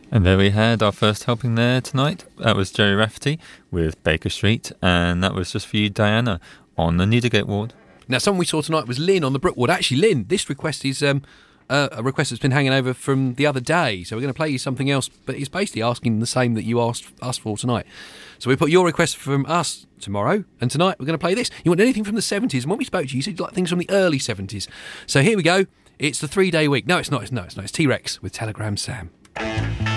And there we had our first helping there tonight. That was Jerry Rafferty with Baker Street, and that was just for you, Diana, on the Newdigate ward. Now, someone we saw tonight was Lynn on the Brook ward. Actually, Lynn, this request is a request that's been hanging over from the other day, so we're going to play you something else, but it's basically asking the same that you asked us for tonight. So we put your request from us tomorrow, and tonight we're going to play this. You want anything from the 70s? And when we spoke to you, you said you like things from the early 70s. So here we go. It's the 3-day week. No, it's not. It's T-Rex with Telegram Sam.